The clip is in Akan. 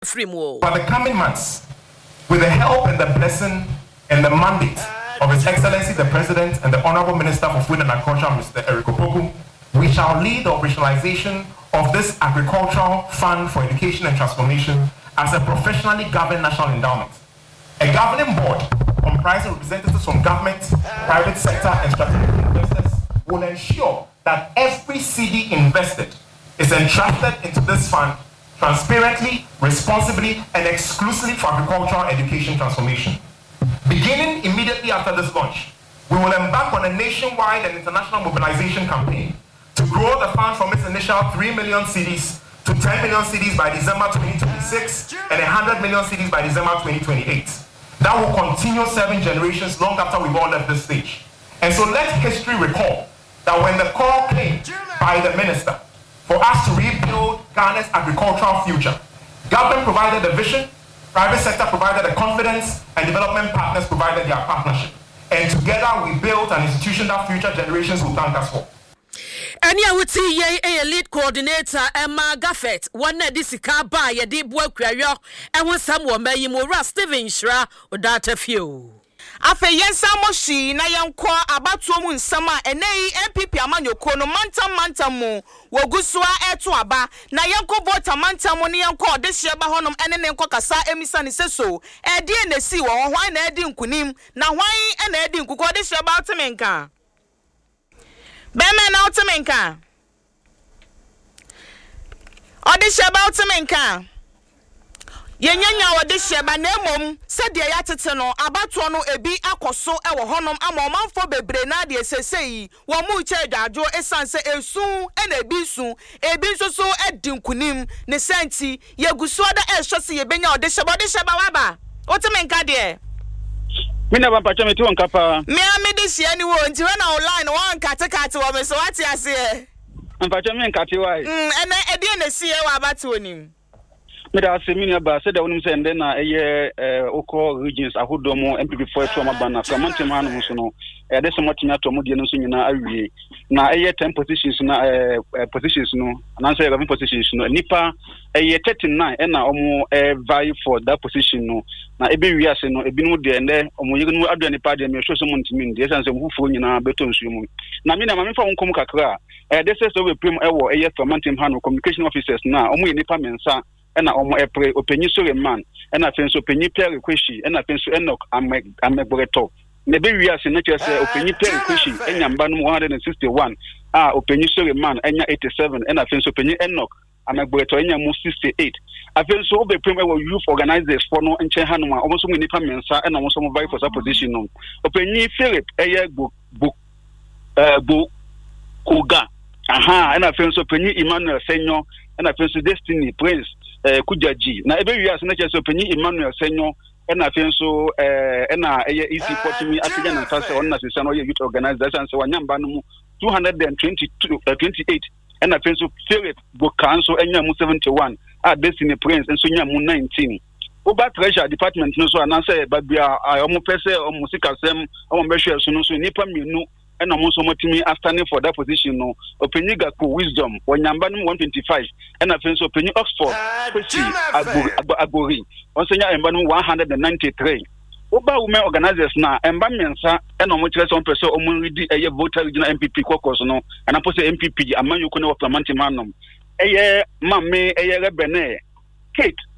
Frimo. For the coming months, with the help and the blessing and the mandate of His Excellency the President and the Honorable Minister for Food and Agriculture, Mr. Eric Opoku, we shall lead the operationalization of this Agricultural Fund for Education and Transformation as a professionally governed national endowment. A governing board comprising representatives from government, private sector, and strategic investors will ensure that every CD invested is entrusted into this fund transparently, responsibly, and exclusively for agricultural education transformation. Beginning immediately after this launch, we will embark on a nationwide and international mobilization campaign to grow the fund from its initial 3 million CDs to 10 million CDs by December 2026 and 100 million CDs by December 2028. That will continue serving generations long after we've all left this stage. And so let history recall that when the call came by the minister for us to rebuild Ghana's agricultural future, government provided the vision, private sector provided the confidence, and development partners provided their partnership. And together we built an institution that future generations will thank us for. And ya wuti ye lead coordinator Emma Gaffet one disika ba ye di boa kwayo e won sam wo mayi mo ra Steven Shra o data few afa yensa moshi na yenko abatuo mu nsama enei MPP amanyoko no mantam mu wogusua eto aba na yenko vota mantam ne yenko de hye ba honom ene ne yenko kasa emisa ne seso edi enesi wo hwan na edi nkunim na hwan ena edi nkuko de hye ba otemenka Bema na otemenka Odisha ba otemenka Yenyanya odisha ba na emom se de ya tete no abato no ebi akoso e wo honom ama omanfo bebre na de sesei wo mu che dwajo esanse esu e na ebi nso edinkunim ne senti yeguso da ehwese ye benya odisha ba waba otemenka de Mina bampacho meti won kapa. Me amedisi ani wo nti we na online won katekate wo me so wati ase. Bampacho me nkate wai. Ene edi na sie wa abate onim. Me da ase mini ba se da wonim se nde na eye okro regions ahodo mo MPP4 to ma bana so monte ma no so no de so motimi ato de no so nyina awie na eye 10 positions na positions no ananso 11 positions no nipa eye 39 na omo vie for that position no na ebe wi ase no ebi no de nde omo yego no adu nipa de me so montimi de sanse mfufuo nyina beto nsuo mu na me na ma me fa wonkom kakra de se so we prem ewo eye fermenting hand communication officers na omo ye nipa mensa ena omo epre openyi sore man ena fenso openyi pere kweshi ena fenso Enoch amegboreto ne be wi ase na chese openyi pere kweshi enyamba no 161 openyi sore man enya 87 ena fenso openyi Enoch amegboreto enya mu 68 afenso obe prem ewo youth organizers for no enche hanu a omo so mu nipa mensa ena omo so mu vie for that position no openyi Philip eye koga ena fenso openyi Emmanuel Senyo ena fenso Destiny Prince Kujaji na ebe wi ase na chese openyi Emmanuel Senyo ena fenso ena eye easy potimi atija na fase onna sesa no ye youth organizers and so wanyamba no mu 228 ena fenso Philip Bokanso enya mu 71 Destiny Prince enso nya mu 19 Oba treasure department no so ananse babia omo pese omo sikasem omo behwe so no so nipa mienu ena mo so motimi afternoon for that position no openyi Gaku Wisdom wanyamba no 125 ena fenso openyi Oxford kwesi agori onsenya emba no 193 oba women organizers na emba mensa ena mo kire so pese omo redi eye voter regional MPP caucus no ana pose MPP amanyuko ne wa parliament manom eye mamme eye rebene Kate